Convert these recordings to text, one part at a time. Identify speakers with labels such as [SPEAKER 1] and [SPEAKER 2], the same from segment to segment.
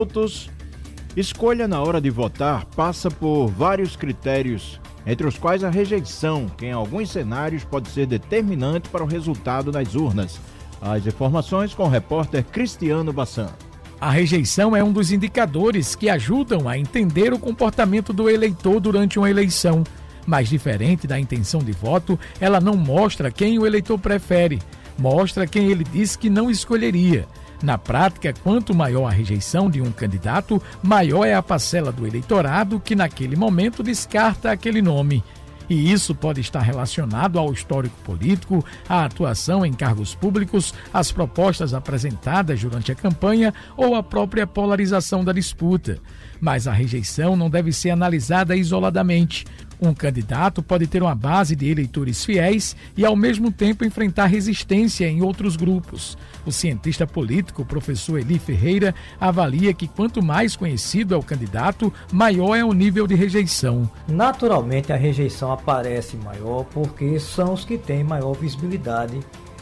[SPEAKER 1] Escolha na hora de votar passa por vários critérios, entre os quais a rejeição, que em alguns cenários pode ser determinante para o resultado das urnas. As informações com o repórter Cristiano Bassan.
[SPEAKER 2] A rejeição é um dos indicadores que ajudam a entender o comportamento do eleitor durante uma eleição. Mas diferente da intenção de voto, ela não mostra quem o eleitor prefere, mostra quem ele diz que não escolheria. Na prática, quanto maior a rejeição de um candidato, maior é a parcela do eleitorado que naquele momento descarta aquele nome. E isso pode estar relacionado ao histórico político, à atuação em cargos públicos, às propostas apresentadas durante a campanha ou à própria polarização da disputa. Mas a rejeição não deve ser analisada isoladamente. Um candidato pode ter uma base de eleitores fiéis e, ao mesmo tempo, enfrentar resistência em outros grupos. O cientista político, professor Eli Ferreira, avalia que quanto mais conhecido é o candidato, maior é o nível de rejeição.
[SPEAKER 3] Naturalmente, a rejeição aparece maior porque são os que têm maior visibilidade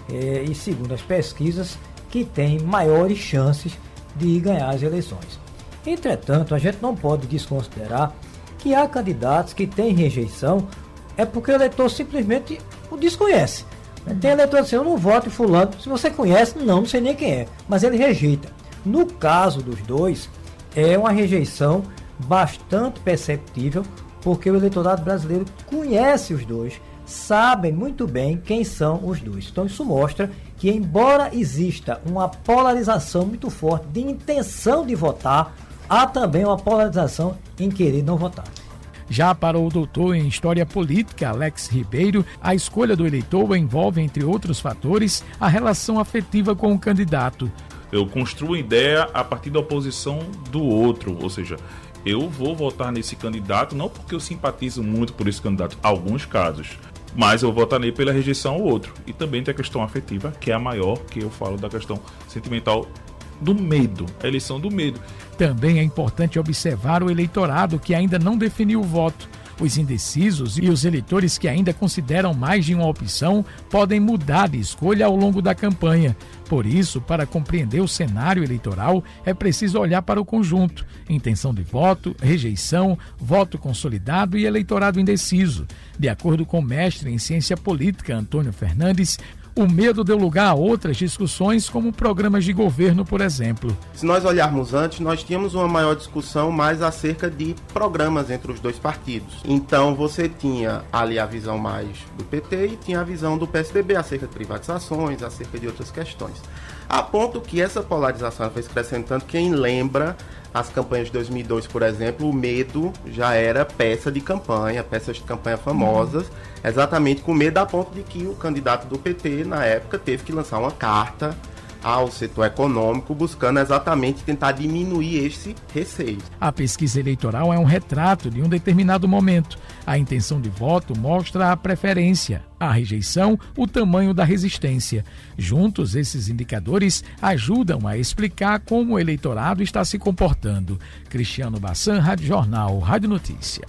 [SPEAKER 3] e, segundo as pesquisas, que têm maiores chances de ganhar as eleições. Entretanto, a gente não pode desconsiderar que há candidatos que têm rejeição é porque o eleitor simplesmente o desconhece. Tem eleitor assim, eu não voto em fulano, se você conhece, não sei nem quem é, mas ele rejeita. No caso dos dois, é uma rejeição bastante perceptível, porque o eleitorado brasileiro conhece os dois, sabem muito bem quem são os dois. Então isso mostra que, embora exista uma polarização muito forte de intenção de votar, há também uma polarização em querer não votar.
[SPEAKER 2] Já para o doutor em História Política, Alex Ribeiro, a escolha do eleitor envolve, entre outros fatores, a relação afetiva com o candidato.
[SPEAKER 4] Eu construo ideia a partir da oposição do outro, ou seja, eu vou votar nesse candidato não porque eu simpatizo muito por esse candidato, alguns casos, mas eu vou votar nele pela rejeição ao outro. E também tem a questão afetiva, que é a maior, que eu falo da questão sentimental do medo, a eleição do medo.
[SPEAKER 2] Também é importante observar o eleitorado que ainda não definiu o voto. Os indecisos e os eleitores que ainda consideram mais de uma opção podem mudar de escolha ao longo da campanha. Por isso, para compreender o cenário eleitoral, é preciso olhar para o conjunto: intenção de voto, rejeição, voto consolidado e eleitorado indeciso. De acordo com o mestre em ciência política Antônio Fernandes, o medo deu lugar a outras discussões, como programas de governo, por exemplo.
[SPEAKER 5] Se nós olharmos antes, nós tínhamos uma maior discussão mais acerca de programas entre os dois partidos. Então você tinha ali a visão mais do PT e tinha a visão do PSDB acerca de privatizações, acerca de outras questões. A ponto que essa polarização foi crescendo tanto, quem lembra as campanhas de 2002, por exemplo, o medo já era peças de campanha famosas, exatamente com medo a ponto de que o candidato do PT, na época, teve que lançar uma carta ao setor econômico, buscando exatamente tentar diminuir esse receio.
[SPEAKER 2] A pesquisa eleitoral é um retrato de um determinado momento. A intenção de voto mostra a preferência, a rejeição, o tamanho da resistência. Juntos, esses indicadores ajudam a explicar como o eleitorado está se comportando. Cristiano Bassan, Rádio Jornal, Rádio Notícia.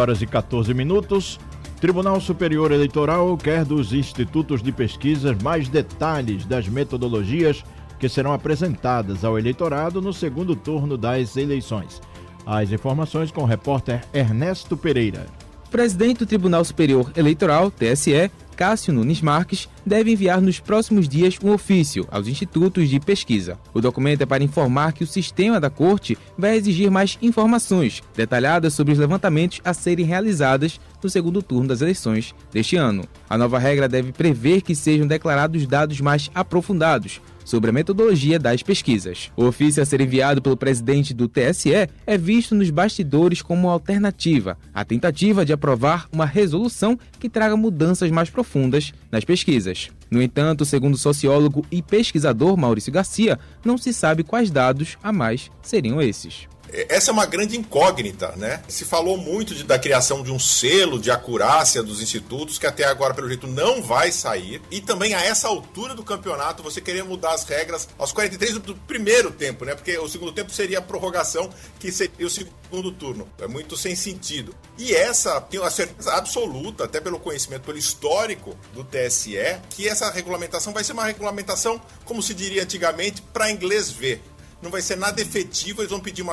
[SPEAKER 1] 11h14. Tribunal Superior Eleitoral quer dos institutos de pesquisas mais detalhes das metodologias que serão apresentadas ao eleitorado no segundo turno das eleições. As informações com o repórter Ernesto Pereira.
[SPEAKER 6] O presidente do Tribunal Superior Eleitoral, TSE, Cássio Nunes Marques, deve enviar nos próximos dias um ofício aos institutos de pesquisa. O documento é para informar que o sistema da Corte vai exigir mais informações detalhadas sobre os levantamentos a serem realizados no segundo turno das eleições deste ano. A nova regra deve prever que sejam declarados dados mais aprofundados sobre a metodologia das pesquisas. O ofício a ser enviado pelo presidente do TSE é visto nos bastidores como alternativa à tentativa de aprovar uma resolução que traga mudanças mais profundas nas pesquisas. No entanto, segundo o sociólogo e pesquisador Maurício Garcia, não se sabe quais dados a mais seriam esses.
[SPEAKER 7] Essa é uma grande incógnita, né? Se falou muito da criação de um selo de acurácia dos institutos, que até agora, pelo jeito, não vai sair. E também, a essa altura do campeonato, você querer mudar as regras aos 43 do primeiro tempo, né? Porque o segundo tempo seria a prorrogação, que seria o segundo turno. É muito sem sentido. E essa, tenho a certeza absoluta, até pelo conhecimento, pelo histórico do TSE, que essa regulamentação vai ser uma regulamentação, como se diria antigamente, para inglês ver. Não vai ser nada efetivo, eles vão pedir uma